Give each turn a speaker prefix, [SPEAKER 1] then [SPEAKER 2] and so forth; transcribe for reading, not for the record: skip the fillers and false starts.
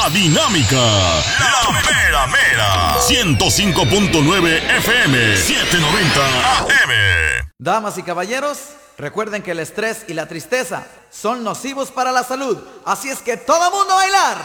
[SPEAKER 1] La Dinámica, la mera mera, 105.9 FM, 790 AM.
[SPEAKER 2] Damas y caballeros, recuerden que el estrés y la tristeza son nocivos para la salud, así es que todo mundo a bailar.